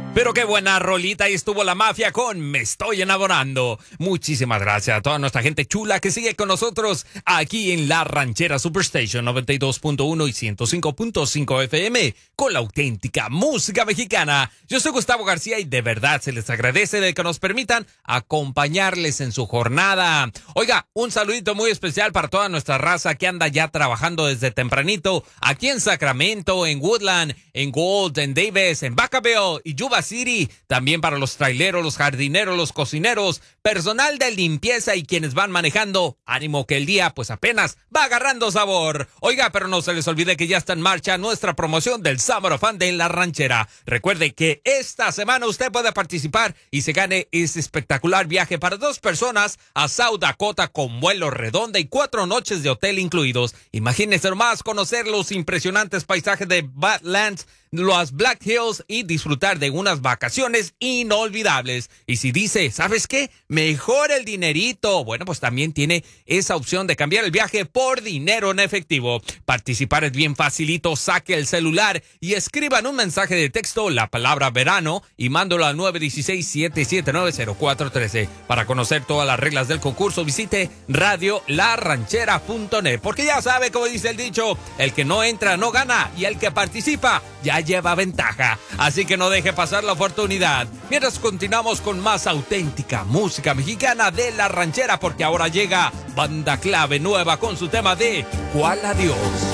Pero qué buena rolita, y estuvo la mafia con Me Estoy Enamorando. Muchísimas gracias a toda nuestra gente chula que sigue con nosotros aquí en La Ranchera Superstation 92.1 y 105.5 FM con la auténtica música mexicana. Yo soy Gustavo García y de verdad se les agradece de que nos permitan acompañarles en su jornada. Oiga, un saludito muy especial para toda nuestra raza que anda ya trabajando desde tempranito aquí en Sacramento, en Woodland, en Gold, en Davis, en Vacaville y Yuba City, también para los traileros, los jardineros, los cocineros, personal de limpieza y quienes van manejando. Ánimo que el día pues apenas va agarrando sabor. Oiga, pero no se les olvide que ya está en marcha nuestra promoción del Summer of Fun de La Ranchera. Recuerde que esta semana usted puede participar y se gane ese espectacular viaje para 2 personas a South Dakota con vuelo redonda y 4 noches de hotel incluidos. Imagínense nomás conocer los impresionantes paisajes de Badlands, los Black Hills y disfrutar de unas vacaciones inolvidables. Y si dice, ¿sabes qué? Mejor el dinerito. Bueno, pues también tiene esa opción de cambiar el viaje por dinero en efectivo. Participar es bien facilito. Saque el celular y escriban un mensaje de texto, la palabra verano, y mándalo al 916-779-0413. Para conocer todas las reglas del concurso, visite radiolaranchera.net. Porque ya sabe, como dice el dicho, el que no entra no gana y el que participa ya lleva ventaja, así que no deje pasar la oportunidad. Mientras continuamos con más auténtica música mexicana de La Ranchera, porque ahora llega Banda Clave nueva con su tema de ¿Cuál Adiós?